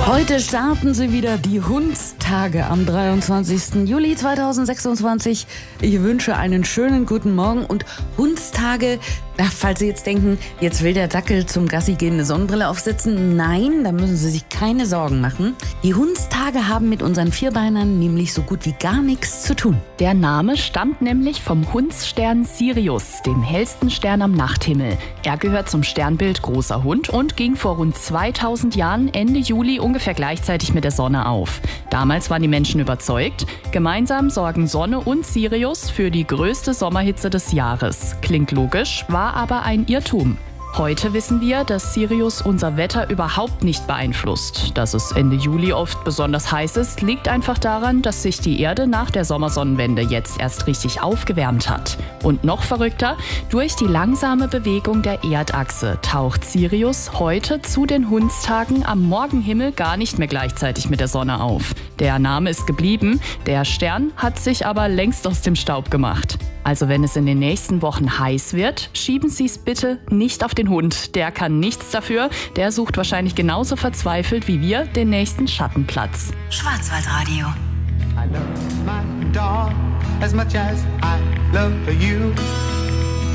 Heute starten sie wieder, die Hundstage am 23. Juli 2026. Ich wünsche einen schönen guten Morgen und Hundstage, falls Sie jetzt denken, jetzt will der Dackel zum Gassi gehen eine Sonnenbrille aufsetzen. Nein, da müssen Sie sich keine Sorgen machen. Die Hundstage haben mit unseren Vierbeinern nämlich so gut wie gar nichts zu tun. Der Name stammt nämlich vom Hundsstern Sirius, dem hellsten Stern am Nachthimmel. Er gehört zum Sternbild Großer Hund und ging vor rund 2000 Jahren Ende Juli ungefähr gleichzeitig mit der Sonne auf. Damals waren die Menschen überzeugt, gemeinsam sorgen Sonne und Sirius für die größte Sommerhitze des Jahres. Klingt logisch, war aber ein Irrtum. Heute wissen wir, dass Sirius unser Wetter überhaupt nicht beeinflusst. Dass es Ende Juli oft besonders heiß ist, liegt einfach daran, dass sich die Erde nach der Sommersonnenwende jetzt erst richtig aufgewärmt hat. Und noch verrückter, durch die langsame Bewegung der Erdachse taucht Sirius heute zu den Hundstagen am Morgenhimmel gar nicht mehr gleichzeitig mit der Sonne auf. Der Name ist geblieben, der Stern hat sich aber längst aus dem Staub gemacht. Also wenn es in den nächsten Wochen heiß wird, schieben Sie es bitte nicht auf den Hund. Der kann nichts dafür. Der sucht wahrscheinlich genauso verzweifelt wie wir den nächsten Schattenplatz. Schwarzwaldradio. I love my dog as much as I love you.